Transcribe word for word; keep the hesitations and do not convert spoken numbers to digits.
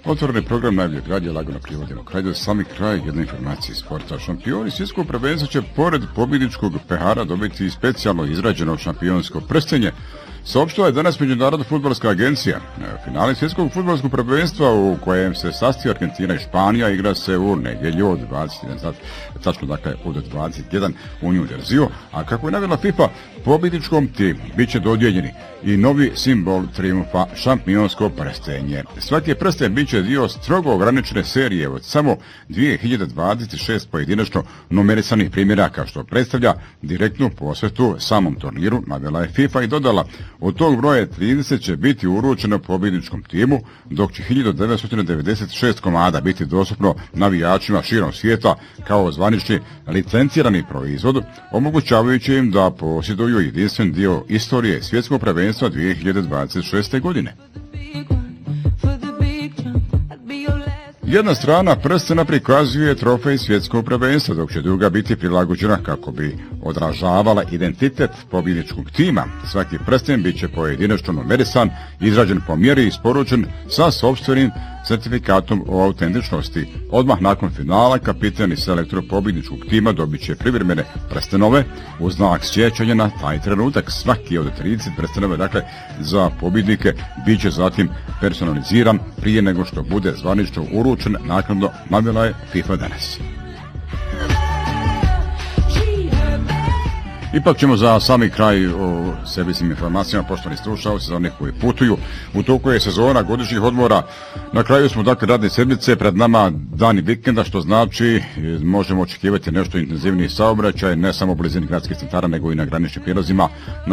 Otvoreni program najboljeg radija lagano privodimo kraj do sami kraj jedne informacije sporta. Šampioni svjetskog prvenstva će pored pobjedničkog pehara dobiti specijalno izrađeno šampionsko prstenje. Saopštila je danas Međunarodna fudbalska agencija. Finale svjetskog fudbalskog prvenstva u kojem se sastoji Argentina i Španija igra se u nedjelju od dvadeset jedan sat, tačno dakle od dvadeset jedan u New Jerseyu, a kako je navela FIFA, pobjedničkom timu bit će dodijeljeni i novi simbol trijumfa šampionsko prstenje. Svaki prsten bit će dio strogo ograničene serije od samo dvije hiljade dvadeset šest pojedinačno numerisanih primjeraka, što predstavlja direktnu posvetu samom turniru, navela je FIFA i dodala: od tog broja trideset će biti uručeno pobjedničkom timu, dok će hiljadu devetsto devedeset šest komada biti dostupno navijačima širom svijeta kao zvanični licencirani proizvod, omogućavajući im da posjeduju jedinstven dio istorije svjetskog prvenstva dvije hiljade dvadeset šeste. godine. Jedna strana prstena prikazuje trofej svjetskog prvenstva, dok će druga biti prilagođena kako bi odražavala identitet pobjedničkog tima. Svaki prsten bit će pojedinačno numerisan, izrađen po mjeri i isporučen sa sopstvenim certifikatom o autentičnosti. Odmah nakon finala kapitan i selektor pobjedničkog tima dobit će privremene prstenove u znak sjećanja na taj trenutak. Svaki od trideset prstenova, dakle, za pobjednike bit će zatim personaliziran prije nego što bude zvanično uručen naknadno, navela je FIFA danas. Ipak ćemo za sami kraj o servisnim informacijama, poštovani slušalci, za onih koji putuju. U toku je sezona godišnjih odmora. Na kraju smo dakle radne sedmice, pred nama dani vikenda, što znači možemo očekivati nešto intenzivniji saobraćaj, ne samo u blizini gradskih centara, nego i na graničnim prijelazima.